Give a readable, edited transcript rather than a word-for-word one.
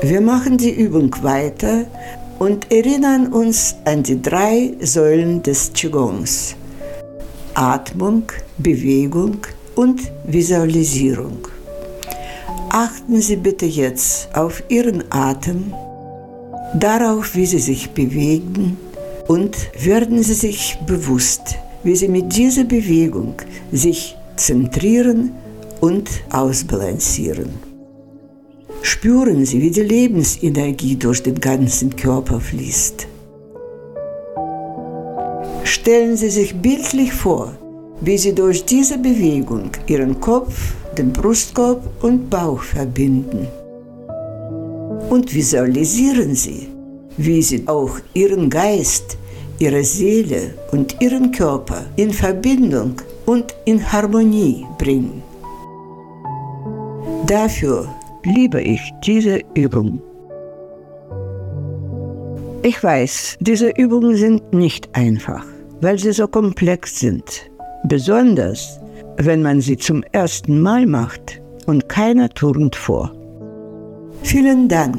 Wir machen die Übung weiter und erinnern uns an die 3 Säulen des Qigongs: Atmung, Bewegung und Visualisierung. Achten Sie bitte jetzt auf Ihren Atem, darauf, wie Sie sich bewegen, und werden Sie sich bewusst, wie Sie mit dieser Bewegung sich zentrieren und ausbalancieren. Spüren Sie, wie die Lebensenergie durch den ganzen Körper fließt. Stellen Sie sich bildlich vor, wie Sie durch diese Bewegung Ihren Kopf, den Brustkorb und Bauch verbinden. Und visualisieren Sie, wie Sie auch Ihren Geist, Ihre Seele und Ihren Körper in Verbindung und in Harmonie bringen. Dafür liebe ich diese Übung. Ich weiß, diese Übungen sind nicht einfach, weil sie so komplex sind. Besonders, wenn man sie zum ersten Mal macht und keiner turnt vor. Vielen Dank